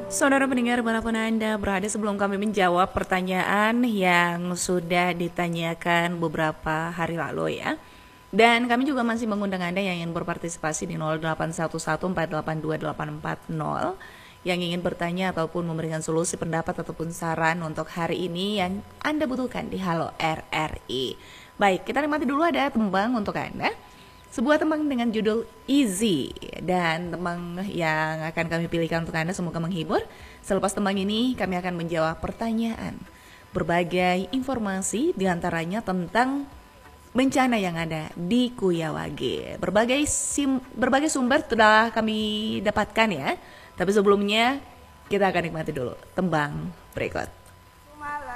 Saudara pendengar dimanapun Anda berada, sebelum kami menjawab pertanyaan yang sudah ditanyakan beberapa hari lalu ya. Dan kami juga masih mengundang Anda yang ingin berpartisipasi di 0811482840 yang ingin bertanya ataupun memberikan solusi, pendapat ataupun saran untuk hari ini yang Anda butuhkan di Halo RRI. Baik, kita nikmati dulu ada tembang untuk Anda. Sebuah tembang dengan judul Easy. Dan tembang yang akan kami pilihkan untuk Anda semoga menghibur. Selepas tembang ini kami akan menjawab pertanyaan, berbagai informasi diantaranya tentang bencana yang ada di Kuyawage. Berbagai sumber telah kami dapatkan ya. Tapi sebelumnya kita akan nikmati dulu tembang berikut.